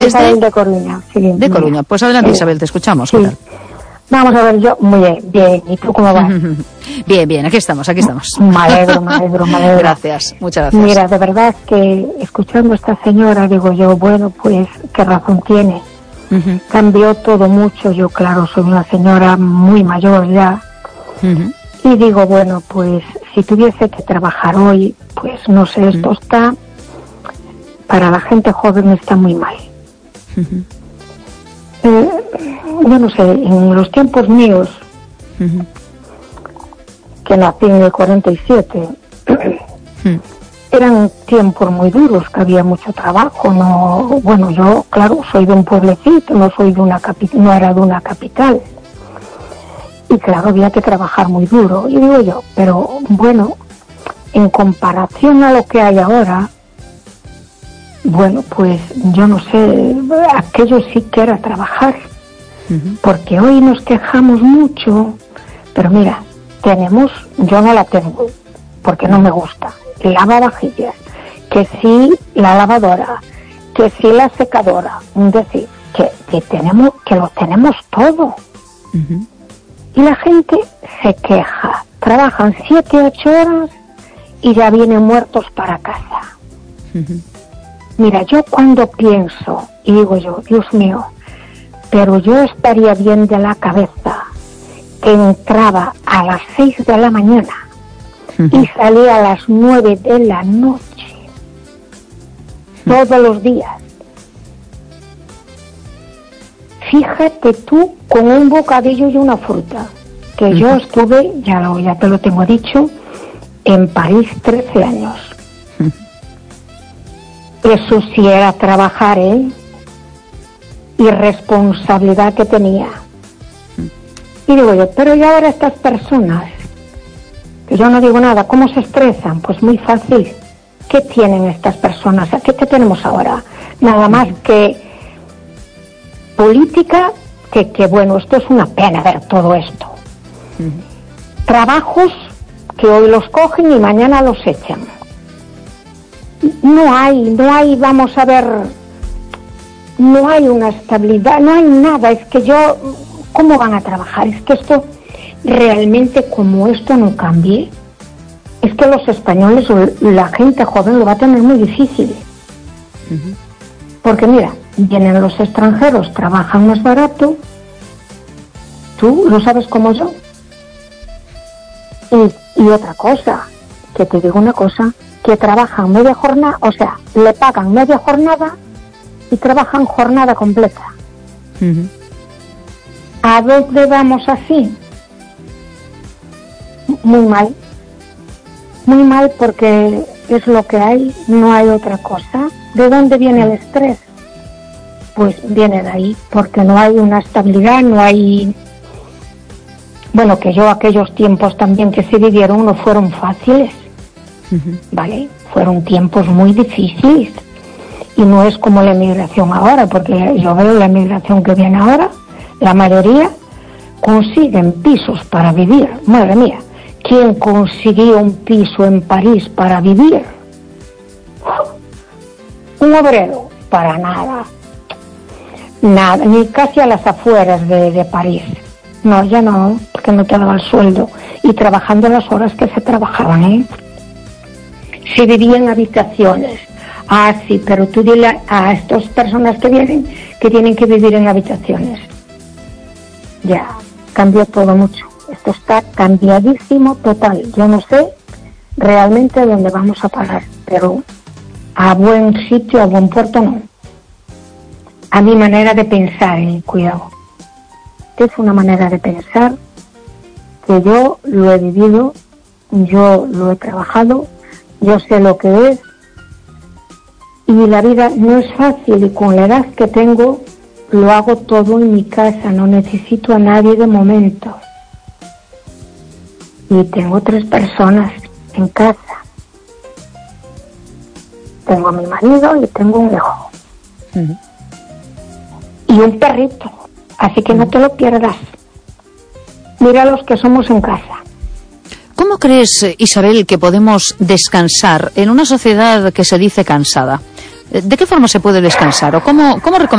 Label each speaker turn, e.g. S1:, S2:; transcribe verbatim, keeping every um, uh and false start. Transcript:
S1: desde...
S2: de Coruña. Sí,
S1: de Coruña. Pues adelante, sí. Isabel, te escuchamos.
S2: Sí. Vamos a ver, yo, muy bien, bien. ¿Y tú cómo vas?
S1: Bien, bien, aquí estamos, aquí estamos.
S2: Me alegro, me alegro, me alegro.
S1: Gracias, muchas gracias.
S2: Mira, de verdad que escuchando a esta señora, digo yo, bueno, pues, ¿qué razón tiene? Uh-huh. Cambió todo mucho, yo claro, soy una señora muy mayor ya. Uh-huh. Y digo, bueno, pues, si tuviese que trabajar hoy, pues, no sé, esto uh-huh. está, para la gente joven está muy mal. Uh-huh. Eh, yo no sé, en los tiempos míos, uh-huh. que nací en el cuarenta y siete, uh-huh. eran tiempos muy duros, que había mucho trabajo, no, bueno, yo, claro, soy de un pueblecito, no soy de una capi- no era de una capital, y claro, había que trabajar muy duro, y digo yo, pero bueno, en comparación a lo que hay ahora, bueno, pues yo no sé, aquello sí que era trabajar, uh-huh. porque hoy nos quejamos mucho, pero mira, tenemos, yo no la tengo, porque no me gusta, lavavajillas, que sí la lavadora, que sí la secadora, es decir, que, que tenemos, que lo tenemos todo, uh-huh. y la gente se queja, trabajan siete, ocho horas y ya vienen muertos para casa. Uh-huh. Mira, yo cuando pienso, y digo yo, Dios mío, pero yo estaría bien de la cabeza que entraba a las seis de la mañana uh-huh. y salía a las nueve de la noche, uh-huh. todos los días. Fíjate tú con un bocadillo y una fruta, que uh-huh. yo estuve, ya, lo, ya te lo tengo dicho, en París trece años. Eso sí era trabajar, ¿eh? Y responsabilidad que tenía. Y digo yo, pero y ahora estas personas, que yo no digo nada, ¿cómo se estresan? Pues muy fácil. ¿Qué tienen estas personas? ¿Qué te tenemos ahora? Nada más que política, que, que bueno, esto es una pena ver todo esto. Uh-huh. Trabajos que hoy los cogen y mañana los echan. No hay, no hay, vamos a ver, no hay una estabilidad, no hay nada, es que yo, ¿cómo van a trabajar? Es que esto, realmente como esto no cambie, es que los españoles, la gente joven lo va a tener muy difícil. Uh-huh. Porque mira, vienen los extranjeros, trabajan más barato, tú lo sabes como yo. Y, y otra cosa, que te digo una cosa, que trabajan media jornada, o sea, le pagan media jornada y trabajan jornada completa. Uh-huh. ¿A dónde vamos así? Muy mal. Muy mal porque es lo que hay, no hay otra cosa. ¿De dónde viene el estrés? Pues viene de ahí, porque no hay una estabilidad, no hay... Bueno, que yo aquellos tiempos también que se vivieron no fueron fáciles. Uh-huh. Vale, fueron tiempos muy difíciles y no es como la emigración ahora, porque yo veo la emigración que viene ahora, la mayoría consiguen pisos para vivir. Madre mía, ¿quién consiguió un piso en París para vivir? Un obrero, para nada, nada, ni casi a las afueras de, de París. No, ya no, porque no te daba el sueldo y trabajando las horas que se trabajaban, ¿eh? Se vivían en habitaciones. Ah, sí, pero tú dile a estas personas que vienen que tienen que vivir en habitaciones. Ya, cambió todo mucho. Esto está cambiadísimo total. Yo no sé realmente dónde vamos a parar, pero a buen sitio, a buen puerto no. A mi manera de pensar, eh, cuidado. Es una manera de pensar que yo lo he vivido, yo lo he trabajado, yo sé lo que es y la vida no es fácil y con la edad que tengo lo hago todo en mi casa, no necesito a nadie de momento. Y tengo tres personas en casa. Tengo a mi marido y tengo un hijo. Uh-huh. Y un perrito, así que uh-huh. no te lo pierdas. Mira los que somos en casa.
S1: ¿Cómo crees, Isabel, que podemos descansar en una sociedad que se dice cansada? ¿De qué forma se puede descansar? ¿O cómo, cómo recomendarías?